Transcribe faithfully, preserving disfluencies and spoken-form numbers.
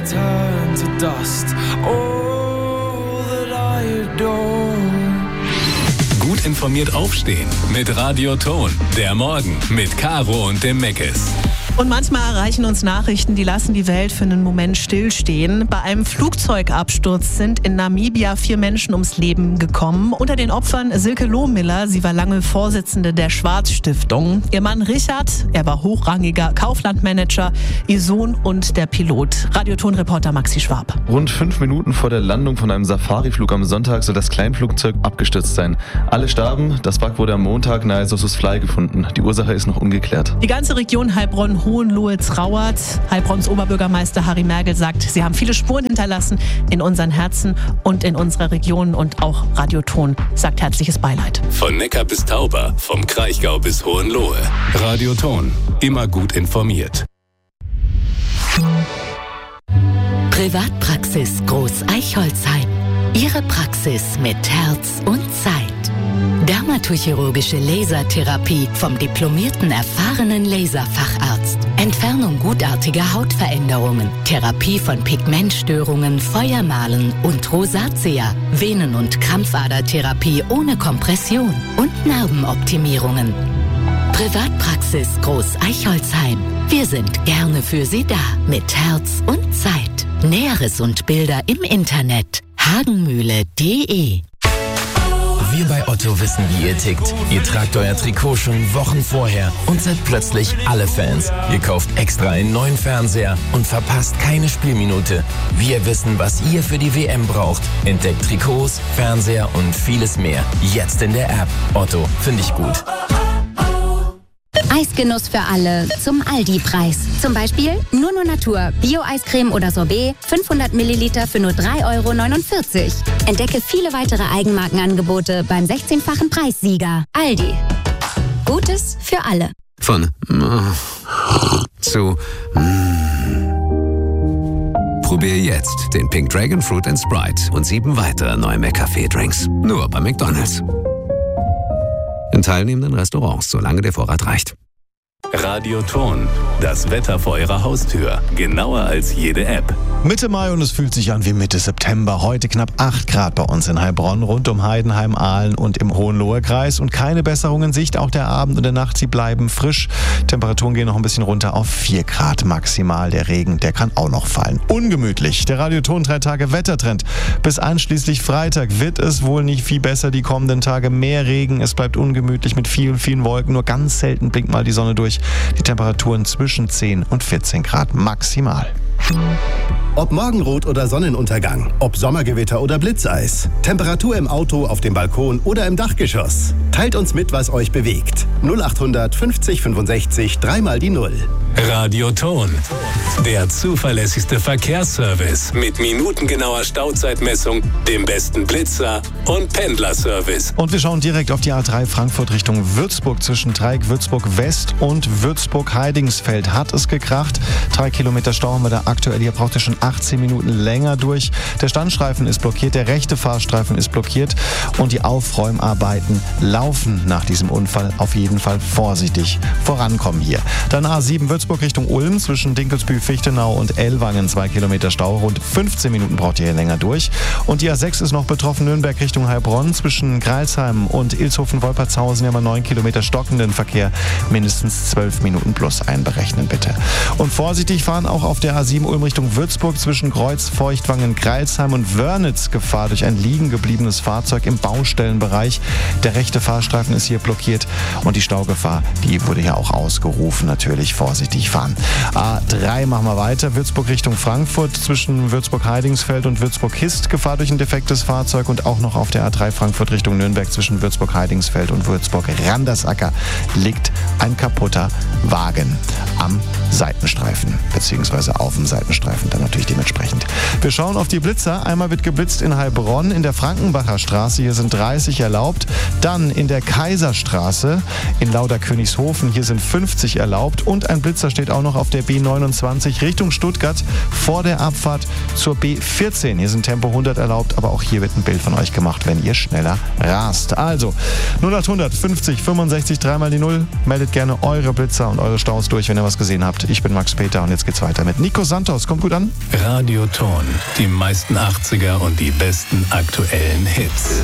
turn to dust. All that I adore. Gut informiert aufstehen mit Radio Ton. Der Morgen mit Caro und dem Meckes. Und manchmal erreichen uns Nachrichten, die lassen die Welt für einen Moment stillstehen. Bei einem Flugzeugabsturz sind in Namibia vier Menschen ums Leben gekommen. Unter den Opfern Silke Lohmiller, sie war lange Vorsitzende der Schwarz-Stiftung. Ihr Mann Richard, er war hochrangiger Kauflandmanager, ihr Sohn und der Pilot. Radioton-Reporter Maxi Schwab. Rund fünf Minuten vor der Landung von einem Safariflug am Sonntag soll das Kleinflugzeug abgestürzt sein. Alle starben, das Wrack wurde am Montag nahe Sossusvlei gefunden. Die Ursache ist noch ungeklärt. Die ganze Region Heilbronn, Hohenlohe-Trauert. Heilbronns Oberbürgermeister Harry Mergel sagt, sie haben viele Spuren hinterlassen in unseren Herzen und in unserer Region, und auch Radioton sagt herzliches Beileid. Von Neckar bis Tauber, vom Kraichgau bis Hohenlohe. Radioton, immer gut informiert. Privatpraxis Groß-Eichholzheim. Ihre Praxis mit Herz und Zeit. Dermatochirurgische Lasertherapie vom diplomierten, erfahrenen Laserfacharzt. Entfernung gutartiger Hautveränderungen. Therapie von Pigmentstörungen, Feuermalen und Rosatia. Venen- und Krampfadertherapie ohne Kompression. Und Narbenoptimierungen. Privatpraxis Groß-Eichholzheim. Wir sind gerne für Sie da. Mit Herz und Zeit. Näheres und Bilder im Internet. hagenmühle punkt de. Wir bei Otto wissen, wie ihr tickt. Ihr tragt euer Trikot schon Wochen vorher und seid plötzlich alle Fans. Ihr kauft extra einen neuen Fernseher und verpasst keine Spielminute. Wir wissen, was ihr für die W M braucht. Entdeckt Trikots, Fernseher und vieles mehr. Jetzt in der App. Otto, finde ich gut. Eisgenuss für alle zum Aldi-Preis. Zum Beispiel Nunu Natur, Bio-Eiscreme oder Sorbet, fünfhundert Milliliter für nur drei Euro neunundvierzig. Entdecke viele weitere Eigenmarkenangebote beim sechzehnfachen Preissieger. Aldi. Gutes für alle. Von zu Probier jetzt den Pink Dragon Fruit and Sprite und sieben weitere neue McCafé-Drinks. Nur bei McDonald's. In teilnehmenden Restaurants, solange der Vorrat reicht. Radioton, das Wetter vor Ihrer Haustür. Genauer als jede App. Mitte Mai und es fühlt sich an wie Mitte September. Heute knapp acht Grad bei uns in Heilbronn, rund um Heidenheim, Aalen und im Hohenlohe-Kreis. Und keine Besserung in Sicht, auch der Abend und der Nacht, sie bleiben frisch. Temperaturen gehen noch ein bisschen runter auf vier Grad maximal. Der Regen, der kann auch noch fallen. Ungemütlich. Der Radioton drei Tage Wettertrend. Bis einschließlich Freitag wird es wohl nicht viel besser. Die kommenden Tage mehr Regen. Es bleibt ungemütlich mit vielen, vielen Wolken. Nur ganz selten blinkt mal die Sonne durch. Die Temperaturen zwischen zehn und vierzehn Grad maximal. Ob Morgenrot oder Sonnenuntergang, ob Sommergewitter oder Blitzeis, Temperatur im Auto, auf dem Balkon oder im Dachgeschoss. Teilt uns mit, was euch bewegt. null achthundert fünfzig fünfundsechzig, dreimal die Null. Radioton, der zuverlässigste Verkehrsservice mit minutengenauer Stauzeitmessung, dem besten Blitzer und Pendlerservice. Und wir schauen direkt auf die A drei Frankfurt Richtung Würzburg. Zwischen Dreieck Würzburg West und Würzburg-Heidingsfeld hat es gekracht. Drei Kilometer Stau haben wir da aktuell. Hier braucht ihr schon achtzehn Minuten länger durch. Der Standstreifen ist blockiert, der rechte Fahrstreifen ist blockiert und die Aufräumarbeiten laufen nach diesem Unfall. Auf jeden Fall vorsichtig vorankommen hier. Dann A sieben Würzburg Richtung Ulm zwischen Dinkelsbühl, Fichtenau und Ellwangen. Zwei Kilometer Stau, rund fünfzehn Minuten braucht ihr hier länger durch. Und die A sechs ist noch betroffen, Nürnberg Richtung Heilbronn zwischen Greilsheim und Ilshofen-Wolpertshausen. Hier haben wir neun Kilometer stockenden Verkehr, mindestens zwölf Minuten plus einberechnen bitte. Und vorsichtig fahren auch auf der A sieben Ulm Richtung Würzburg zwischen Kreuz, Feuchtwangen, Greilsheim und Wörnitz. Gefahr durch ein liegen gebliebenes Fahrzeug im Baustellenbereich. Der rechte Fahrstreifen ist hier blockiert und die Staugefahr, die wurde hier auch ausgerufen. Natürlich vorsichtig fahren. A drei machen wir weiter. Würzburg Richtung Frankfurt zwischen Würzburg-Heidingsfeld und Würzburg-Hist. Gefahr durch ein defektes Fahrzeug und auch noch auf der A drei Frankfurt Richtung Nürnberg zwischen Würzburg-Heidingsfeld und Würzburg-Randersacker liegt ein kaputter Wagen am Seitenstreifen, beziehungsweise auf dem Seitenstreifen dann natürlich dementsprechend. Wir schauen auf die Blitzer. Einmal wird geblitzt in Heilbronn in der Frankenbacher Straße. Hier sind dreißig erlaubt. Dann in in der Kaiserstraße in Lauderkönigshofen. Hier sind fünfzig erlaubt und ein Blitzer steht auch noch auf der B neunundzwanzig Richtung Stuttgart vor der Abfahrt zur B vierzehn. Hier sind Tempo hundert erlaubt, aber auch hier wird ein Bild von euch gemacht, wenn ihr schneller rast. Also null acht hundert fünfzig fünfundsechzig dreimal die Null. Meldet gerne eure Blitzer und eure Staus durch, wenn ihr was gesehen habt. Ich bin Max Peter und jetzt geht's weiter mit Nico Santos. Kommt gut an. Radio Ton. Die meisten achtziger und die besten aktuellen Hits.